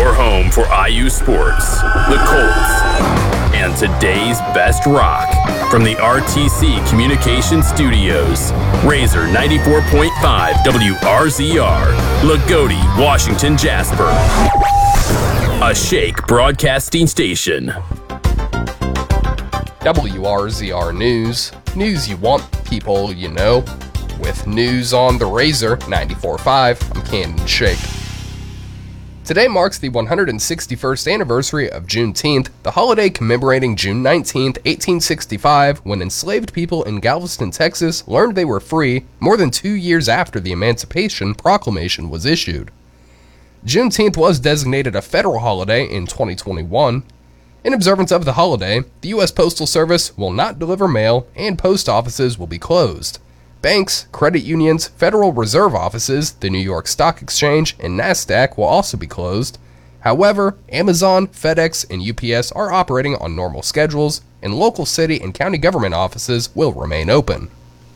Your home for IU sports, the Colts, and today's best rock. From the RTC Communications Studios, Razor 94.5 WRZR, Lagodi, Washington, Jasper. A Shake Broadcasting Station. WRZR News. News you want, people you know. With news on the Razor 94.5, I'm Camden Shake. Today marks the 161st anniversary of Juneteenth, the holiday commemorating June 19, 1865, when enslaved people in Galveston, Texas learned they were free more than 2 years after the Emancipation Proclamation was issued. Juneteenth was designated a federal holiday in 2021. In observance of the holiday, the U.S. Postal Service will not deliver mail and post offices will be closed. Banks, credit unions, Federal Reserve offices, the New York Stock Exchange, and NASDAQ will also be closed. However, Amazon, FedEx, and UPS are operating on normal schedules, and local city and county government offices will remain open.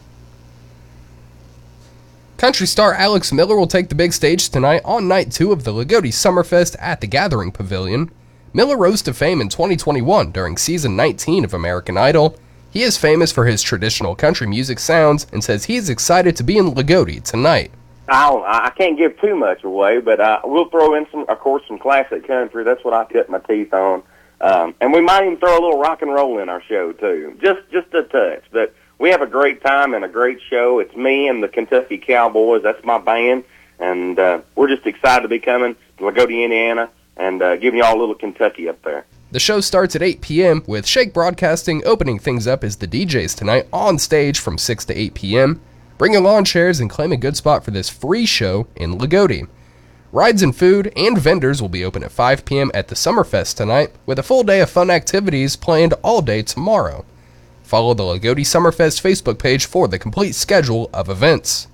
Country star Alex Miller will take the big stage tonight on Night 2 of the Lagodi Summerfest at the Gathering Pavilion. Miller rose to fame in 2021 during Season 19 of American Idol. He is famous for his traditional country music sounds and says he is excited to be in Lagodi tonight. I can't give too much away, but we'll throw in some classic country. That's what I cut my teeth on. And we might even throw a little rock and roll in our show, too. Just a touch. But we have a great time and a great show. It's me and the Kentucky Cowboys. That's my band. And we're just excited to be coming to Lagodi, Indiana, and giving you all a little Kentucky up there. The show starts at 8 p.m., with Shake Broadcasting opening things up as the DJs tonight on stage from 6 to 8 p.m. Bring your lawn chairs and claim a good spot for this free show in Lagodi. Rides and food and vendors will be open at 5 p.m. at the Summerfest tonight, with a full day of fun activities planned all day tomorrow. Follow the Lagodi Summerfest Facebook page for the complete schedule of events.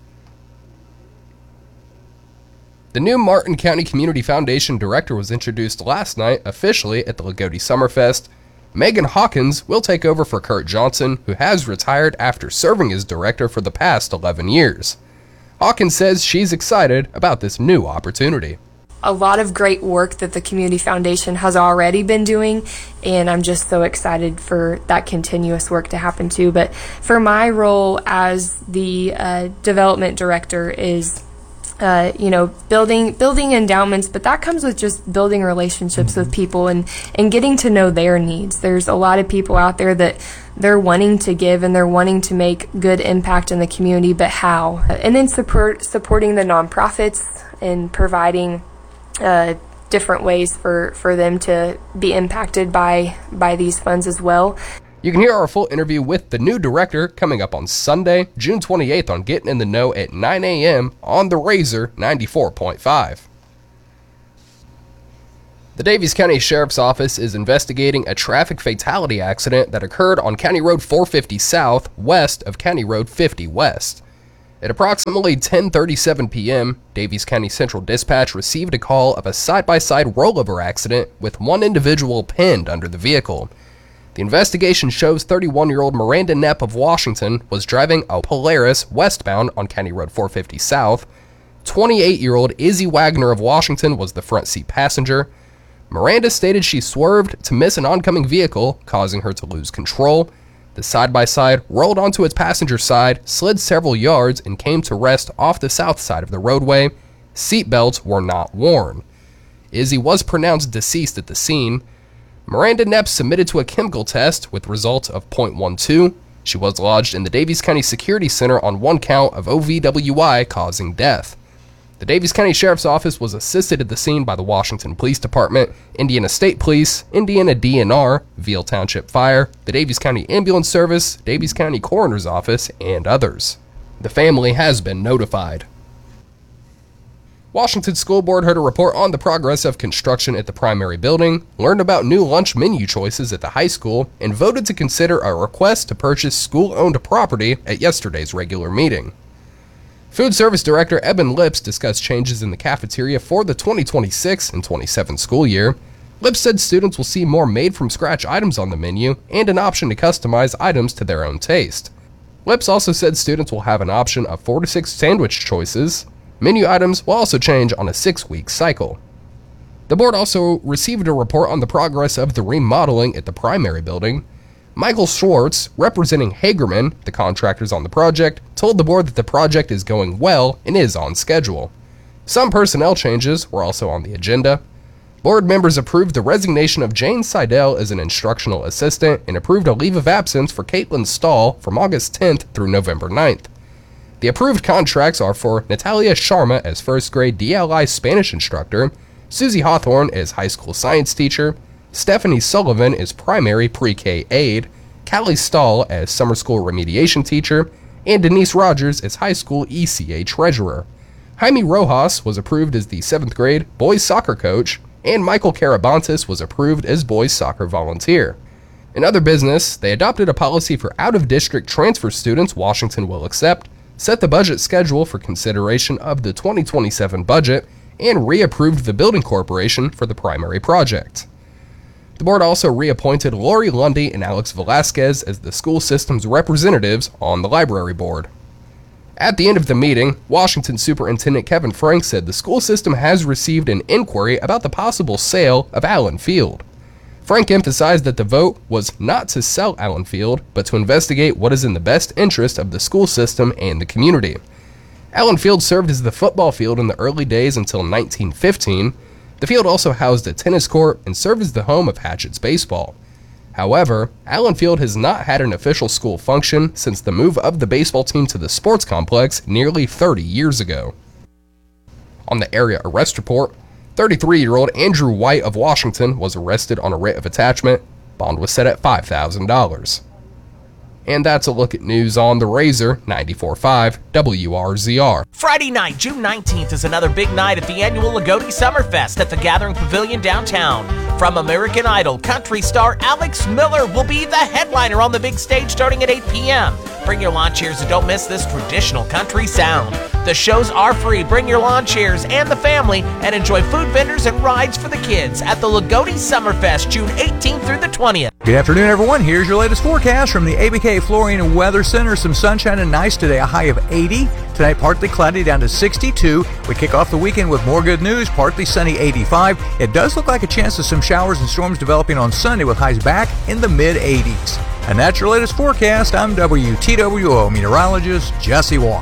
The new Martin County Community Foundation director was introduced last night officially at the Lagodi Summerfest. Megan Hawkins will take over for Kurt Johnson, who has retired after serving as director for the past 11 years. Hawkins says she's excited about this new opportunity. A lot of great work that the Community Foundation has already been doing, and I'm just so excited for that continuous work to happen too. But for my role as the development director is building endowments, but that comes with just building relationships with people and getting to know their needs. There's a lot of people out there that they're wanting to give and they're wanting to make good impact in the community, but how? And then supporting the nonprofits and providing different ways for them to be impacted by these funds as well. You can hear our full interview with the new director coming up on Sunday, June 28th on Getting in the Know at 9 a.m. on the Razor 94.5. The Daviess County Sheriff's Office is investigating a traffic fatality accident that occurred on County Road 450 South, west of County Road 50 West. At approximately 10:37 p.m., Daviess County Central Dispatch received a call of a side-by-side rollover accident with one individual pinned under the vehicle. The investigation shows 31-year-old Miranda Knepp of Washington was driving a Polaris westbound on County Road 450 South. 28-year-old Izzy Wagner of Washington was the front seat passenger. Miranda stated she swerved to miss an oncoming vehicle, causing her to lose control. The side-by-side rolled onto its passenger side, slid several yards, and came to rest off the south side of the roadway. Seatbelts were not worn. Izzy was pronounced deceased at the scene. Miranda Knepp submitted to a chemical test with results of .12. She was lodged in the Daviess County Security Center on one count of OVWI causing death. The Daviess County Sheriff's Office was assisted at the scene by the Washington Police Department, Indiana State Police, Indiana DNR, Veal Township Fire, the Daviess County Ambulance Service, Daviess County Coroner's Office, and others. The family has been notified. Washington School Board heard a report on the progress of construction at the primary building, learned about new lunch menu choices at the high school, and voted to consider a request to purchase school-owned property at yesterday's regular meeting. Food Service Director Eben Lips discussed changes in the cafeteria for the 2026 and 27 school year. Lips said students will see more made-from-scratch items on the menu and an option to customize items to their own taste. Lips also said students will have an option of 4 to 6 sandwich choices. Menu items will also change on a 6-week cycle. The board also received a report on the progress of the remodeling at the primary building. Michael Schwartz, representing Hagerman, the contractors on the project, told the board that the project is going well and is on schedule. Some personnel changes were also on the agenda. Board members approved the resignation of Jane Seidel as an instructional assistant and approved a leave of absence for Caitlin Stahl from August 10th through November 9th. The approved contracts are for Natalia Sharma as first grade DLI Spanish instructor, Susie Hawthorne as high school science teacher, Stephanie Sullivan as primary pre-K aide, Callie Stahl as summer school remediation teacher, and Denise Rogers as high school ECA treasurer. Jaime Rojas was approved as the 7th grade boys soccer coach, and Michael Carabantes was approved as boys soccer volunteer. In other business, they adopted a policy for out-of-district transfer students Washington will accept, set the budget schedule for consideration of the 2027 budget, and reapproved the building corporation for the primary project. The board also reappointed Lori Lundy and Alex Velasquez as the school system's representatives on the library board. At the end of the meeting, Washington Superintendent Kevin Frank said the school system has received an inquiry about the possible sale of Allen Field. Frank emphasized that the vote was not to sell Allen Field, but to investigate what is in the best interest of the school system and the community. Allen Field served as the football field in the early days until 1915. The field also housed a tennis court and served as the home of Hatchett's baseball. However, Allen Field has not had an official school function since the move of the baseball team to the sports complex nearly 30 years ago. On the area arrest report, 33-year-old Andrew White of Washington was arrested on a writ of attachment. Bond was set at $5,000. And that's a look at news on the Razor 94.5 WRZR. Friday night, June 19th, is another big night at the annual Lagodi Summerfest at the Gathering Pavilion downtown. From American Idol, country star Alex Miller will be the headliner on the big stage starting at 8 p.m. Bring your lawn chairs and don't miss this traditional country sound. The shows are free. Bring your lawn chairs and the family and enjoy food vendors and rides for the kids at the Lagodi Summerfest, June 18th through the 20th. Good afternoon, everyone. Here's your latest forecast from the ABK Flooring and Weather Center. Some sunshine and nice today, a high of 80. Tonight, partly cloudy down to 62. We kick off the weekend with more good news, partly sunny 85. It does look like a chance of some showers and storms developing on Sunday with highs back in the mid-80s. And that's your latest forecast. I'm WTWO meteorologist Jesse Walker.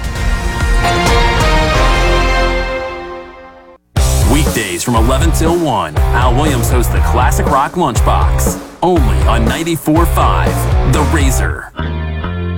Weekdays from 11 till 1, Al Williams hosts the Classic Rock Lunchbox, only on 94.5 The Razor.